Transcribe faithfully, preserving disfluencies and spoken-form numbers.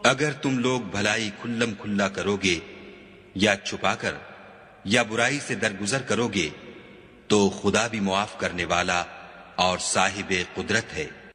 अगर तुम लोग भलाई खुल्लम खुल्ला करोगे या छुपाकर या बुराई से दरगुजर करोगे तो खुदा भी मुआफ करने वाला और साहिबे कुदरत है।